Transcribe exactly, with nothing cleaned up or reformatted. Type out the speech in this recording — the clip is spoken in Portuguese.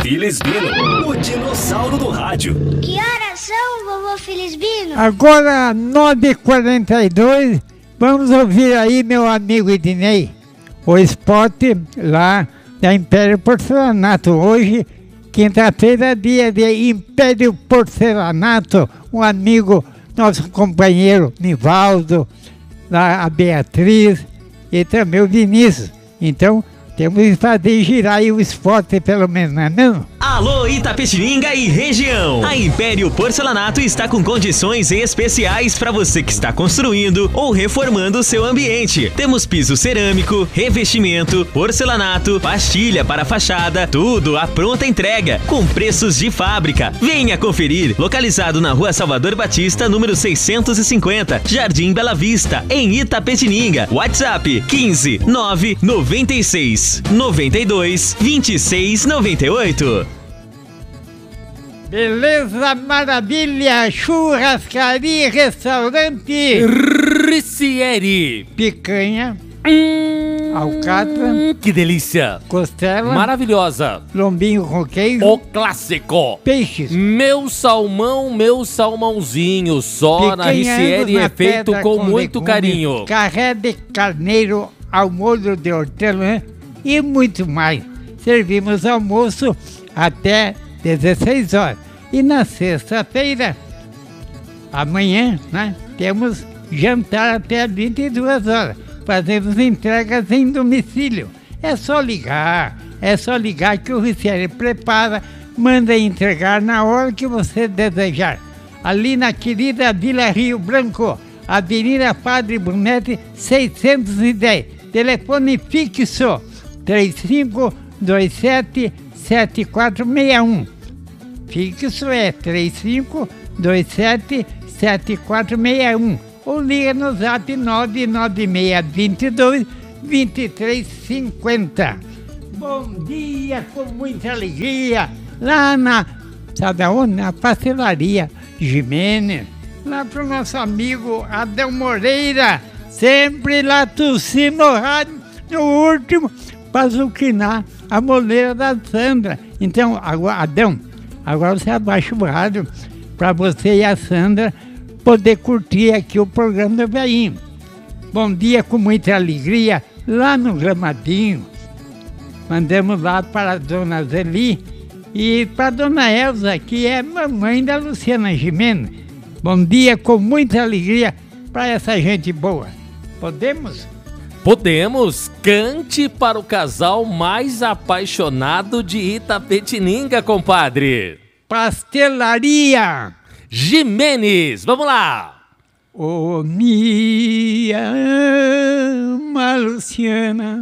Felizbino, o dinossauro do rádio. Que horas são, vovô Felizbino? Agora, nove e quarenta e dois, vamos ouvir aí meu amigo Ednei, o esporte lá da Império Porcelanato. Hoje, quinta-feira, dia de Império Porcelanato, um amigo, nosso companheiro Nivaldo, lá a Beatriz e também o Vinícius. Então, temos que fazer girar aí o esporte, pelo menos, não é mesmo? Alô Itapetininga e região. A Império Porcelanato está com condições especiais para você que está construindo ou reformando o seu ambiente. Temos piso cerâmico, revestimento, porcelanato, pastilha para fachada, tudo à pronta entrega, com preços de fábrica. Venha conferir. Localizado na Rua Salvador Batista, número seiscentos e cinquenta, Jardim Bela Vista, em Itapetininga. WhatsApp quinze, nove, noventa e seis, noventa e dois, vinte e seis, noventa e oito. Beleza, maravilha, churrascaria, restaurante, Ricieri. picanha, Hum, alcatra, que delícia. costela, Maravilhosa. lombinho com queijo, O clássico. peixes, Meu salmão, meu salmãozinho. Só na picanha Ricieri Angus é na feito pedra com muito legumes, carinho. carré de carneiro ao molho de hortelã e muito mais. Servimos almoço até dezesseis horas. E na sexta-feira, amanhã, né, temos jantar até vinte e duas horas. Fazemos entregas em domicílio. É só ligar, é só ligar que o Ricieri prepara, manda entregar na hora que você desejar. Ali na querida Vila Rio Branco, Avenida Padre Brunete, seiscentos e dez. Telefone fixo três cinco dois sete, sete quatro seis um. Fixo é três cinco dois sete, sete quatro seis um. Ou liga no zap nove nove seis dois dois, dois três cinco zero. Bom dia, com muita alegria, lá na, sabe aonde? Na pastelaria Jimenez, lá pro nosso amigo Adão Moreira, sempre lá tossindo no rádio, no último, para azucrinar a moleira da Sandra. Então, agora, Adão, agora você abaixa o rádio para você e a Sandra poder curtir aqui o programa do Veinho. Bom dia, com muita alegria, lá no Gramadinho. Mandamos lá para a dona Zeli e para a dona Elza, que é mamãe da Luciana Gimenez. Bom dia, com muita alegria para essa gente boa. Podemos? Podemos. Cante para o casal mais apaixonado de Itapetininga, compadre. Pastelaria Jimenez. Vamos lá. Oh, me ama, Luciana.